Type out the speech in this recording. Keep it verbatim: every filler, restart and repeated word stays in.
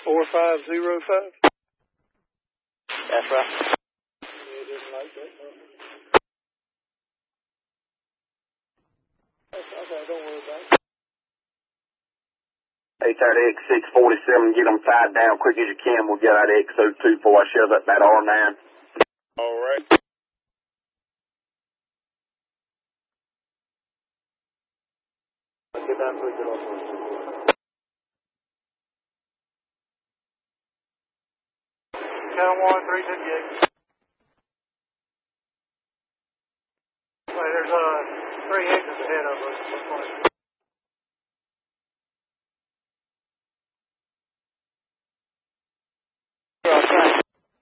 four five zero five? That's right. Yeah, it didn't like that number. That's okay, don't worry about it. Hey, that X six forty-seven, get them tied down quick as you can. We'll get out X zero two before I shove up that R nine. All right. Get down quick, get off first. Count one, three fifty-eight. Wait, there's uh, three exits ahead of us.